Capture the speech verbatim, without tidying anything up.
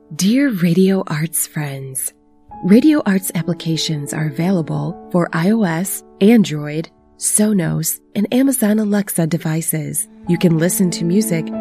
Dear Radio Arts friends, Radio Arts applications are available for iOS, Android, Sonos, and Amazon Alexa devices. You can listen to music